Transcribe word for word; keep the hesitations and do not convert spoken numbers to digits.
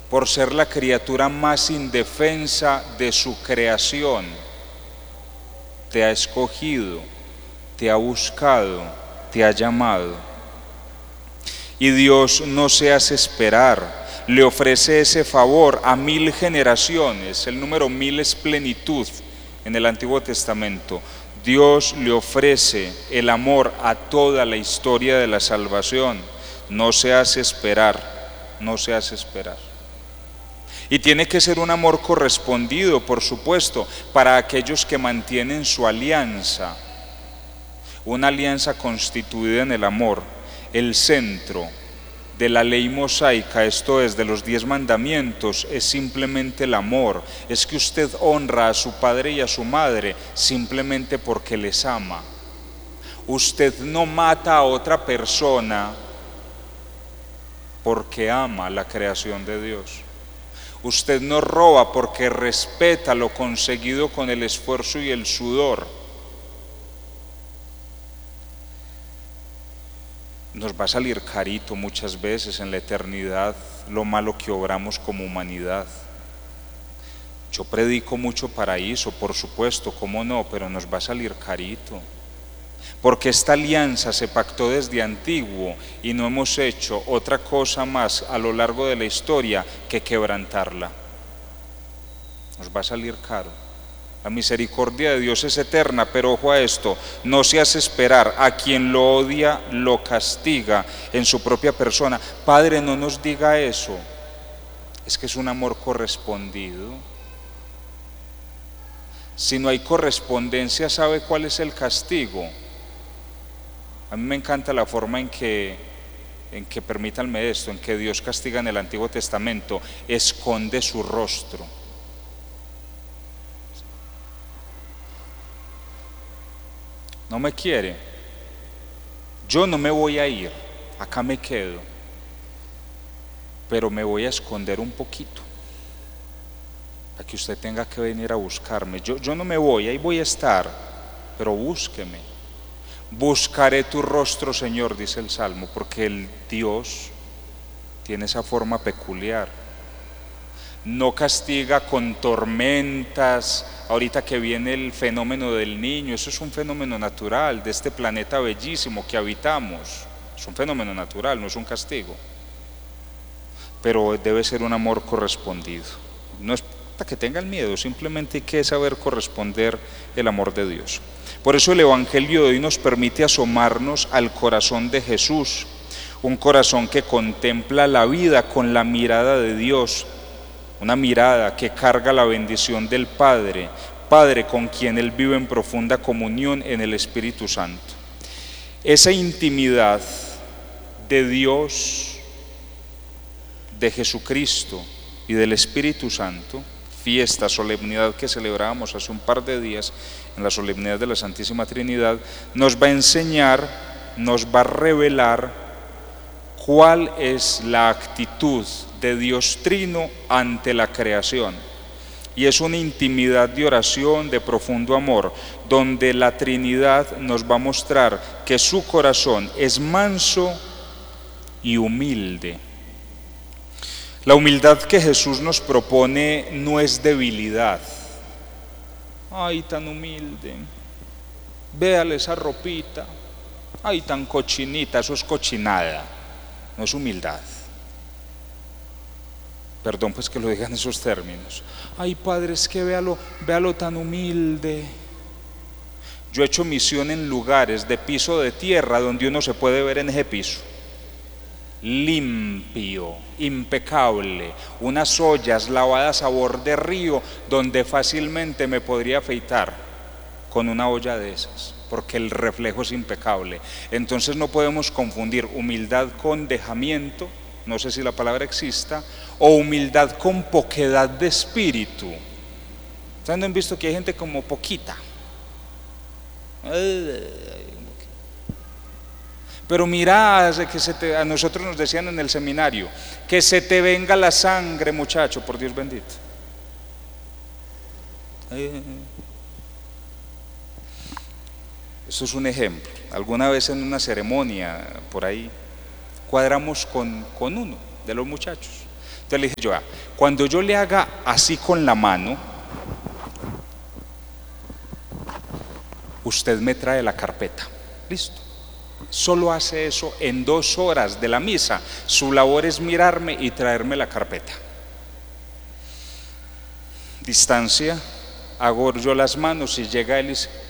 por ser la criatura más indefensa de su creación, te ha escogido, te ha buscado, te ha llamado. Y Dios no se hace esperar, le ofrece ese favor a mil generaciones. El número mil es plenitud en el Antiguo Testamento. Dios le ofrece el amor a toda la historia de la salvación. No se hace esperar, no se hace esperar. Y tiene que ser un amor correspondido, por supuesto, para aquellos que mantienen su alianza. Una alianza constituida en el amor. El centro de la ley mosaica, esto es, de los diez mandamientos, es simplemente el amor. Es que usted honra a su padre y a su madre simplemente porque les ama. Usted no mata a otra persona porque ama la creación de Dios. Usted no roba porque respeta lo conseguido con el esfuerzo y el sudor. Nos va a salir carito muchas veces en la eternidad lo malo que obramos como humanidad. Yo predico mucho paraíso, por supuesto, cómo no, pero nos va a salir carito. Porque esta alianza se pactó desde antiguo y no hemos hecho otra cosa más a lo largo de la historia que quebrantarla. Nos va a salir caro. La misericordia de Dios es eterna, pero ojo a esto, no se hace esperar. A quien lo odia, lo castiga en su propia persona. Padre, no nos diga eso. Es que es un amor correspondido. Si no hay correspondencia, ¿sabe cuál es el castigo? A mí me encanta la forma en que, en que, permítanme esto, en que Dios castiga en el Antiguo Testamento, esconde su rostro. No me quiere, yo no me voy a ir, acá me quedo, pero me voy a esconder un poquito, para que usted tenga que venir a buscarme. Yo, yo no me voy, ahí voy a estar, pero búsqueme. Buscaré tu rostro, Señor, dice el Salmo, porque el Dios tiene esa forma peculiar. No castiga con tormentas. Ahorita que viene el fenómeno del niño, eso es un fenómeno natural de este planeta bellísimo que habitamos. Es un fenómeno natural, no es un castigo. Pero debe ser un amor correspondido. No es para que tengan miedo, simplemente hay que saber corresponder el amor de Dios. Por eso el Evangelio de hoy nos permite asomarnos al corazón de Jesús, un corazón que contempla la vida con la mirada de Dios, una mirada que carga la bendición del Padre, Padre con quien Él vive en profunda comunión en el Espíritu Santo. Esa intimidad de Dios, de Jesucristo y del Espíritu Santo, fiesta, solemnidad que celebrábamos hace un par de días en la solemnidad de la Santísima Trinidad, nos va a enseñar, nos va a revelar cuál es la actitud de Dios Trino ante la creación. Y es una intimidad de oración, de profundo amor, donde la Trinidad nos va a mostrar que su corazón es manso y humilde. La humildad que Jesús nos propone no es debilidad. Ay, tan humilde, véale esa ropita, ay, tan cochinita, eso es cochinada, no es humildad. Perdón pues que lo digan en esos términos. Ay, Padre, es que véalo, véalo tan humilde. Yo he hecho misión en lugares de piso de tierra donde uno se puede ver en ese piso. Limpio, impecable, unas ollas lavadas a borde de río donde fácilmente me podría afeitar con una olla de esas, porque el reflejo es impecable. Entonces no podemos confundir humildad con dejamiento, no sé si la palabra exista, o humildad con poquedad de espíritu. ¿Ustedes no han visto que hay gente como poquita? Pero mira, que se te, a nosotros nos decían en el seminario, que se te venga la sangre, muchacho, por Dios bendito. Esto es un ejemplo. Alguna vez en una ceremonia por ahí cuadramos con, con uno de los muchachos. Entonces le dije yo, ah, cuando yo le haga así con la mano, usted me trae la carpeta. Listo. Solo hace eso en dos horas de la misa. Su labor es mirarme y traerme la carpeta. Distancia, hago yo las manos y llega él y dice,